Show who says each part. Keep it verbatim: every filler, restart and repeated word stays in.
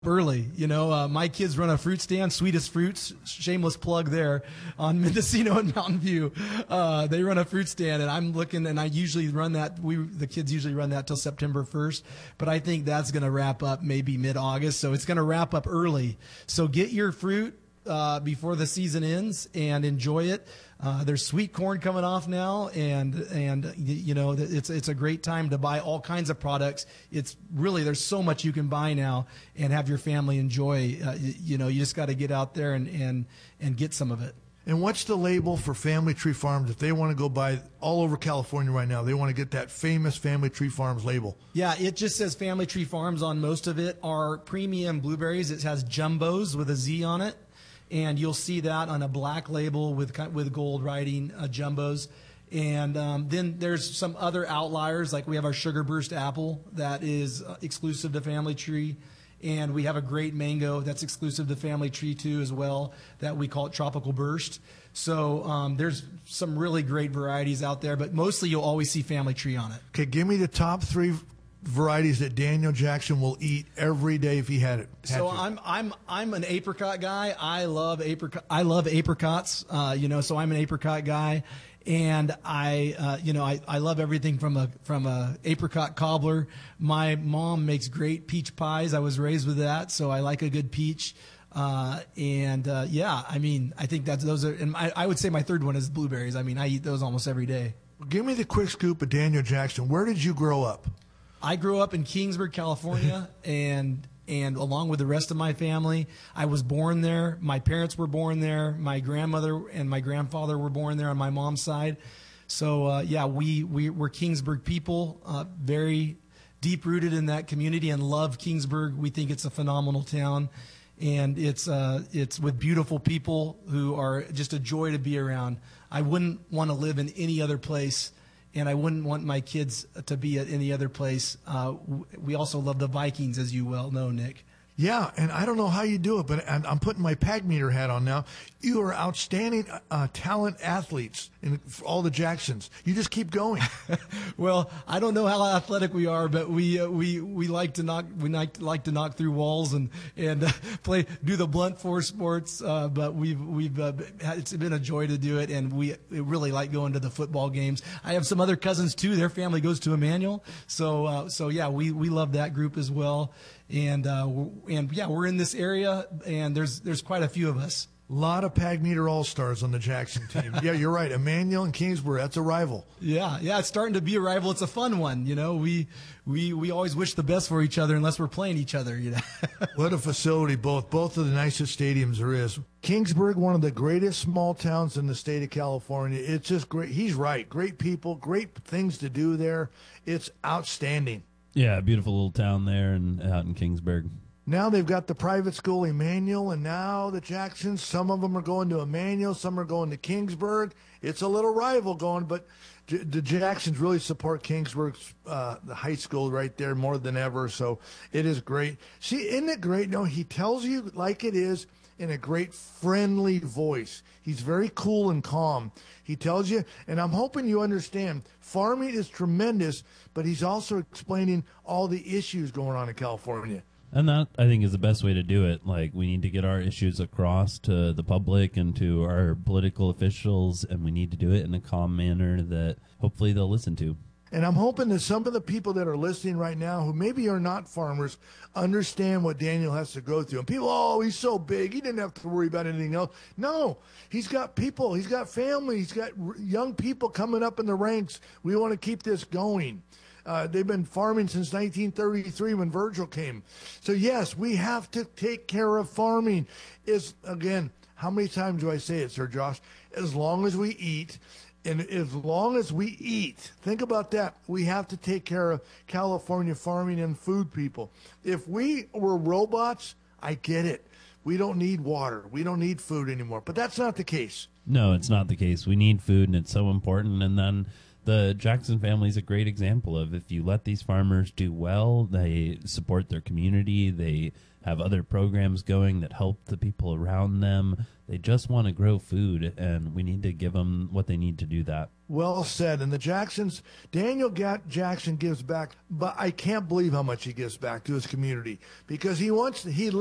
Speaker 1: early. You know, uh, my kids run a fruit stand, Sweetest Fruits, shameless plug there on Mendocino and Mountain View. Uh, they run a fruit stand, and I'm looking, and I usually run that. We the kids usually run that till September first, but I think that's going to wrap up maybe mid-August, so it's going to wrap up early. So get your fruit uh, before the season ends and enjoy it. Uh, there's sweet corn coming off now, and and you know it's it's a great time to buy all kinds of products. It's really, there's so much you can buy now and have your family enjoy. Uh, you, you know, you just got to get out there and, and and get some of it.
Speaker 2: And what's the label for Family Tree Farms if they want to go buy all over California right now? They want to get that famous Family Tree Farms label.
Speaker 1: Yeah, it just says Family Tree Farms on most of it. Our premium blueberries, it has Jumbos with a Z on it. And you'll see that on a black label with with gold writing, uh, Jumbos. And um, then there's some other outliers, like we have our Sugar Burst apple that is uh, exclusive to Family Tree. And we have a great mango that's exclusive to Family Tree too as well, that we call it Tropical Burst. So um, there's some really great varieties out there, but mostly you'll always see Family Tree on it.
Speaker 2: Okay, give me the top three varieties that Daniel Jackson will eat every day if he had it. Had
Speaker 1: so
Speaker 2: to.
Speaker 1: I'm I'm I'm an apricot guy. I love apricot. I love apricots. Uh, you know, so I'm an apricot guy, and I uh, you know I, I love everything from a from a apricot cobbler. My mom makes great peach pies. I was raised with that, so I like a good peach. Uh, and uh, yeah, I mean, I think that's those are. And I, I would say my third one is blueberries. I mean, I eat those almost every day.
Speaker 2: Give me the quick scoop of Daniel Jackson. Where did you grow up?
Speaker 1: I grew up in Kingsburg, California, and and along with the rest of my family, I was born there. My parents were born there. My grandmother and my grandfather were born there on my mom's side. So uh, yeah, we we were Kingsburg people, uh, very deep rooted in that community, and love Kingsburg. We think it's a phenomenal town, and it's uh, it's with beautiful people who are just a joy to be around. I wouldn't want to live in any other place. And I wouldn't want my kids to be at any other place. Uh, we also love the Vikings, as you well know, Nick.
Speaker 2: Yeah, and I don't know how you do it, but I'm, I'm putting my Pag Meter hat on now. You are outstanding uh, talent athletes in all the Jacksons. You just keep going.
Speaker 1: Well, I don't know how athletic we are, but we uh, we we like to knock we like, like to knock through walls and and uh, play do the blunt force sports. Uh, but we've we've uh, it's been a joy to do it, and we really like going to the football games. I have some other cousins too. Their family goes to Emmanuel, so uh, so yeah, we we love that group as well. And uh, and yeah, we're in this area, and there's there's quite a few of us.
Speaker 2: A lot of Pag Meter All-Stars on the Jackson team. Yeah, you're right. Emmanuel and Kingsburg, that's a rival.
Speaker 1: Yeah, yeah, it's starting to be a rival. It's a fun one, you know. We we we always wish the best for each other unless we're playing each other, you know.
Speaker 2: What a facility, both both of the nicest stadiums there is. Kingsburg, one of the greatest small towns in the state of California. It's just great. He's right. Great people, great things to do there. It's outstanding.
Speaker 3: Yeah, beautiful little town there and out in Kingsburg.
Speaker 2: Now they've got the private school Emmanuel, and now the Jacksons. Some of them are going to Emmanuel, some are going to Kingsburg. It's a little rival going, but J- the Jacksons really support Kingsburg's uh, the high school right there more than ever. So it is great. See, isn't it great? No, he tells you like it is in a great friendly voice. He's very cool and calm. He tells you, and I'm hoping you understand, farming is tremendous, but he's also explaining all the issues going on in California.
Speaker 3: And that, I think, is the best way to do it. Like, we need to get our issues across to the public and to our political officials, and we need to do it in a calm manner that hopefully they'll listen to.
Speaker 2: And I'm hoping that some of the people that are listening right now who maybe are not farmers understand what Daniel has to go through. And people, oh, he's so big. He didn't have to worry about anything else. No, he's got people. He's got family. He's got young people coming up in the ranks. We want to keep this going. Uh, they've been farming since nineteen thirty-three when Virgil came. So, yes, we have to take care of farming. Is again, how many times do I say it, Sir Josh? As long as we eat. And as long as we eat, think about that. We have to take care of California farming and food people. If we were robots, I get it. We don't need water. We don't need food anymore. But that's not the case.
Speaker 3: No, it's not the case. We need food, and it's so important. And then the Jackson family is a great example of if you let these farmers do well, they support their community, they have other programs going that help the people around them. They just want to grow food, and we need to give them what they need to do that.
Speaker 2: Well said. And the Jacksons, Daniel Gat- Jackson gives back, but I can't believe how much he gives back to his community because he wants, he